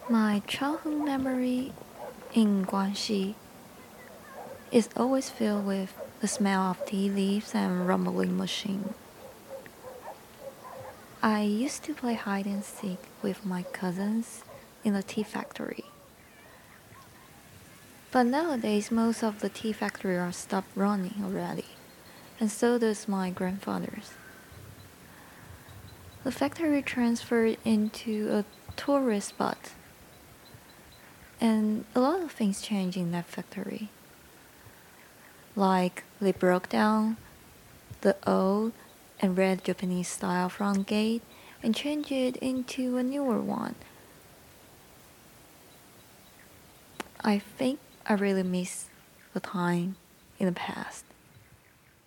My childhood memory in Guangxi is always filled with the smell of tea leaves and rumbling machine. I used to play hide and seek with my cousins in the tea factory. But nowadays, most of the tea factory are stopped running already, and so does my grandfather's. The factory transferred into a tourist spot, and a lot of things changed in that factory. Like they broke down the old and red Japanese style front gate and changed it into a newer one. I think I really miss the time in the past.